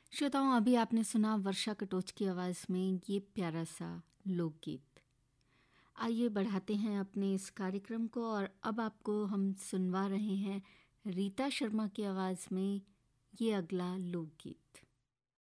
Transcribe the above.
श्रोताओं, अभी आपने सुना वर्षा कटोच की आवाज़ में ये प्यारा सा लोकगीत। आइए बढ़ाते हैं अपने इस कार्यक्रम को और अब आपको हम सुनवा रहे हैं रीता शर्मा की आवाज़ में ये अगला लोकगीत।